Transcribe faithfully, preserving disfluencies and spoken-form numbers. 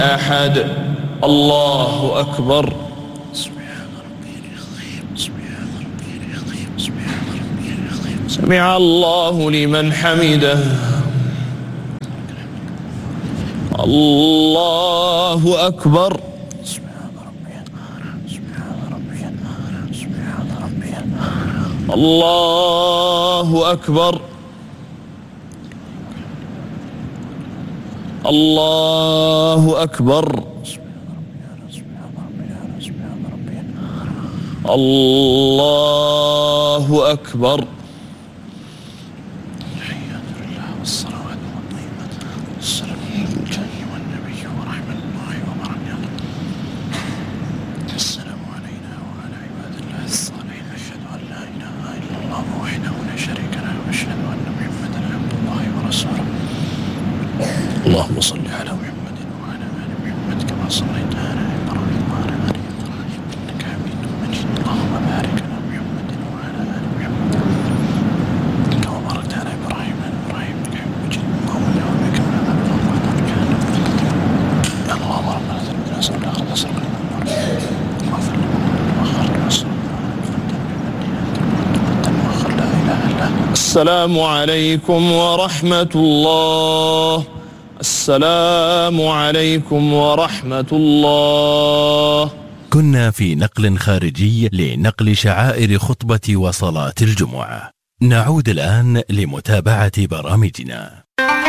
أحد. الله أكبر. سمع الله لمن حمده. الله أكبر. الله أكبر. الله أكبر. الله أكبر. اللهم صل على محمد وعلى آل محمد كما صليت على إبراهيم وعلى آل إبراهيم إنك حميد مجيد. اللهم بارك على محمد وعلى آل محمد كما باركت على إبراهيم وعلى إبراهيم إنك حميد مجيد. اللهم اجعل بك من عذاب النار اللهم ربنا ذنبنا سرنا غرنا سرنا واغفر لنا وأخرنا سرنا. السلام عليكم ورحمة الله. السلام عليكم ورحمة الله. كنا في نقل خارجي لنقل شعائر خطبة وصلاة الجمعة. نعود الآن لمتابعة برامجنا.